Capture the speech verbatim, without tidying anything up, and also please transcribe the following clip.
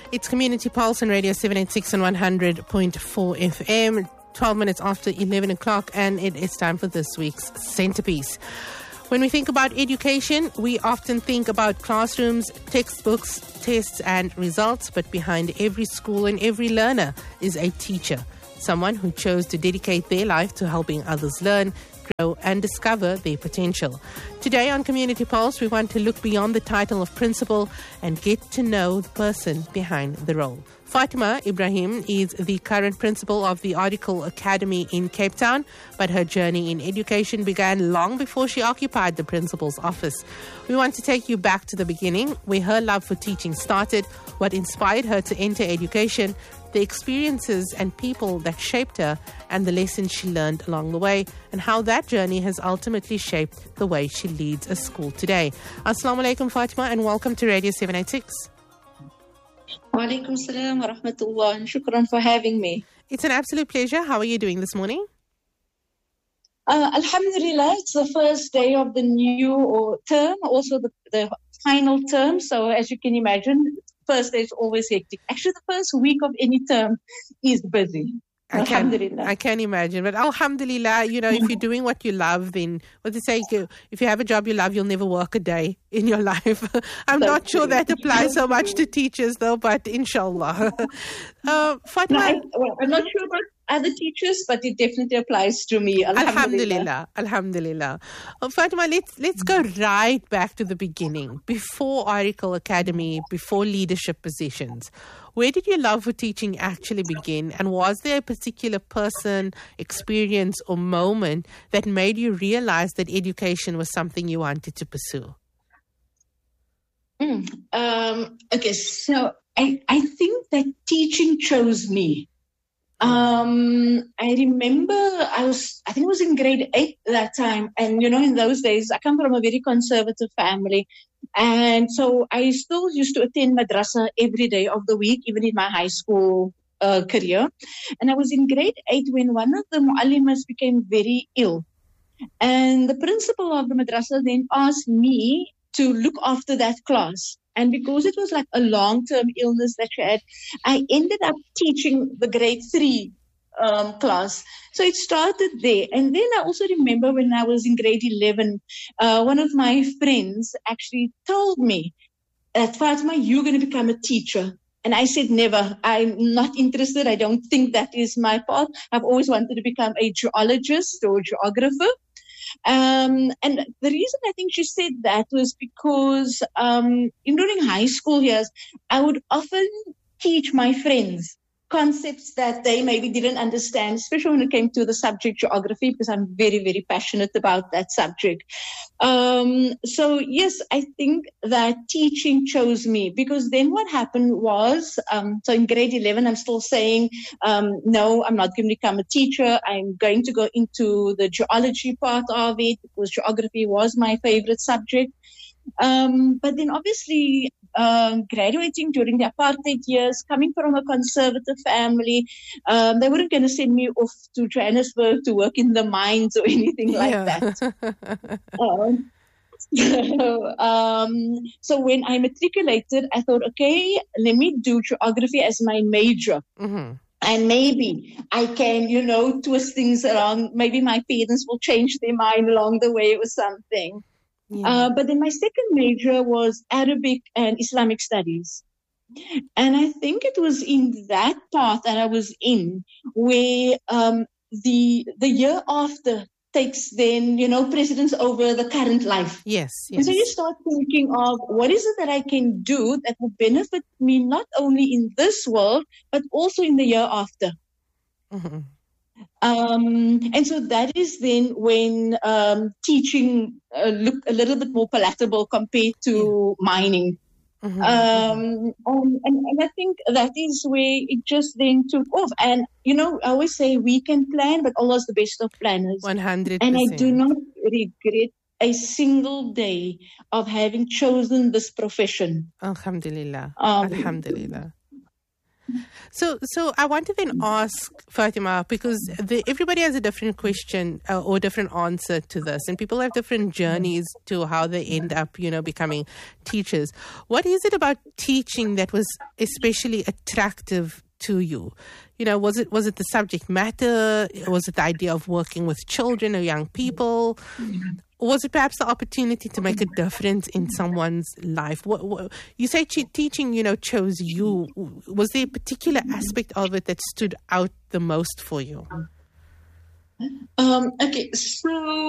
It's Community Pulse on Radio seven eighty-six and one hundred point four F M, twelve minutes after eleven o'clock, and it is time for this week's Centerpiece. When we think about education, we often think about classrooms, textbooks, tests, and results, but behind every school and every learner is a teacher, someone who chose to dedicate their life to helping others learn, grow, and discover their potential. Today on Community Pulse, we want to look beyond the title of principal and get to know the person behind the role. Fatima Ibrahim is the current principal of the Article Academy in Cape Town, but her journey in education began long before she occupied the principal's office. We want to take you back to the beginning, where her love for teaching started, what inspired her to enter education, the experiences and people that shaped her, and the lessons she learned along the way, and how that journey has ultimately shaped the way she leads a school today. Assalamu alaikum, Fatima, and welcome to Radio seven eighty-six. Wa alaikum salam wa rahmatullah, and shukran for having me. It's an absolute pleasure. How are you doing this morning? Uh, Alhamdulillah, it's the first day of the new term, also the, the final term. So as you can imagine, first day is always hectic. Actually, the first week of any term is busy. I can, I can imagine. But alhamdulillah, you know, if you're doing what you love, then what they say, if you have a job you love, you'll never work a day in your life. I'm That's not sure true. That applies so much to teachers, though, but inshallah. uh, Fatima, no, I, well, I'm not sure about other teachers, but it definitely applies to me. Alhamdulillah. Alhamdulillah. Alhamdulillah. Uh, Fatima, let's, let's go right back to the beginning. Before Article Academy, before leadership positions, where did your love for teaching actually begin? And was there a particular person, experience, or moment that made you realize that education was something you wanted to pursue? Mm, um, okay, so I, I think that teaching chose me. Um, I remember I was, I think it was in grade eight that time. And, you know, in those days, I come from a very conservative family. And so I still used to attend madrasa every day of the week, even in my high school uh, career. And I was in grade eight when one of the muallimas became very ill. And the principal of the madrasa then asked me to look after that class. And because it was like a long-term illness that she had, I ended up teaching the grade three um, class. So it started there. And then I also remember when I was in grade eleven, uh, one of my friends actually told me that, Fatima, you're going to become a teacher. And I said, never. I'm not interested. I don't think that is my path. I've always wanted to become a geologist or geographer. Um, and the reason I think she said that was because um, during high school years, I would often teach my friends concepts that they maybe didn't understand, especially when it came to the subject geography, because I'm very, very passionate about that subject. Um, so, yes, I think that teaching chose me, because then what happened was, um, so in grade eleven, I'm still saying, um, no, I'm not going to become a teacher. I'm going to go into the geology part of it, because geography was my favorite subject. Um, but then obviously, um, graduating during the apartheid years, coming from a conservative family, um, they weren't going to send me off to Johannesburg to work in the mines or anything like yeah. that. um, so, um, so when I matriculated, I thought, okay, let me do geography as my major. Mm-hmm. And maybe I can, you know, twist things around. Maybe my parents will change their mind along the way or something. Yeah. Uh, but then my second major was Arabic and Islamic studies. And I think it was in that path that I was in where um, the the year after takes then, you know, precedence over the current life. Yes, yes. And so you start thinking of what is it that I can do that will benefit me not only in this world, but also in the year after. Mm-hmm. Um, and so that is then when um, teaching uh, looked a little bit more palatable compared to yeah. mining. Mm-hmm. Um, and, and I think that is where it just then took off. And, you know, I always say we can plan, but Allah is the best of planners. one hundred percent. And I do not regret a single day of having chosen this profession. Alhamdulillah. Um, Alhamdulillah. So, so I want to then ask Fatima, because the, everybody has a different question uh, or different answer to this, and people have different journeys to how they end up, you know, becoming teachers. What is it about teaching that was especially attractive to you? You know, was it was it the subject matter? Was it the idea of working with children or young people? Or was it perhaps the opportunity to make a difference in someone's life? What, what, you say teaching, you know, chose you. Was there a particular aspect of it that stood out the most for you? Um, okay, so